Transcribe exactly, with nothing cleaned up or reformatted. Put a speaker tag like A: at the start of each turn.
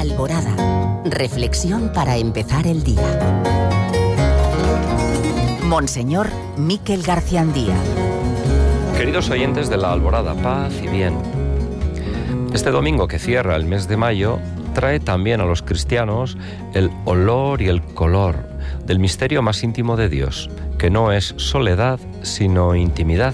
A: Alborada. Reflexión para empezar el día. Monseñor Miquel Garciandía.
B: Queridos oyentes de la Alborada, paz y bien. Este domingo que cierra el mes de mayo trae también a los cristianos el olor y el color del misterio más íntimo de Dios, que no es soledad, sino intimidad.